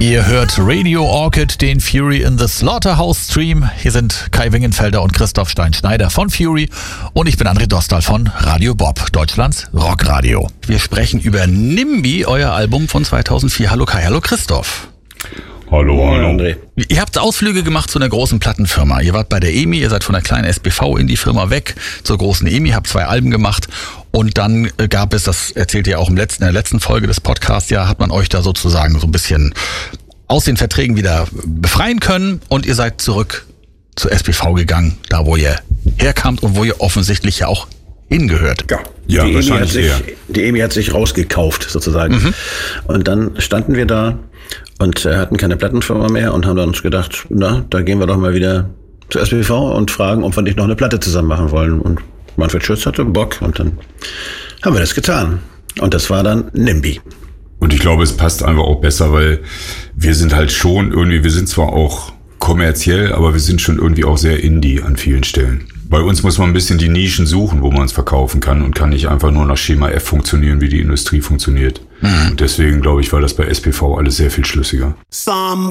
Ihr hört Radio Orchid, den Fury in the Slaughterhouse Stream. Hier sind Kai Wingenfelder und Christoph Stein-Schneider von Fury und ich bin André Dostal von Radio Bob, Deutschlands Rockradio. Wir sprechen über NIMBY, euer Album von 2004. Hallo Kai, hallo Christoph. Hallo André. Ihr habt Ausflüge gemacht zu einer großen Plattenfirma. Ihr wart bei der EMI, ihr seid von der kleinen SBV in die Firma weg zur großen EMI, habt 2 Alben gemacht und dann gab es, das erzählt ihr auch in der letzten Folge des Podcasts, ja, hat man euch da sozusagen so ein bisschen aus den Verträgen wieder befreien können und ihr seid zurück zur SBV gegangen, da wo ihr herkamt und wo ihr offensichtlich ja auch hingehört. Ja, die EMI hat sich rausgekauft sozusagen. Mhm. Und dann standen wir da und hatten keine Plattenfirma mehr und haben dann uns gedacht, na, da gehen wir doch mal wieder zur SBV und fragen, ob wir nicht noch eine Platte zusammen machen wollen. Und Manfred Schütz hatte Bock und dann haben wir das getan. Und das war dann NIMBY. Und ich glaube, es passt einfach auch besser, weil wir sind halt schon irgendwie, wir sind zwar auch kommerziell, aber wir sind schon irgendwie auch sehr Indie an vielen Stellen. Bei uns muss man ein bisschen die Nischen suchen, wo man es verkaufen kann und kann nicht einfach nur nach Schema F funktionieren, wie die Industrie funktioniert. Und deswegen, glaube ich, war das bei SBV alles sehr viel schlüssiger. Somebody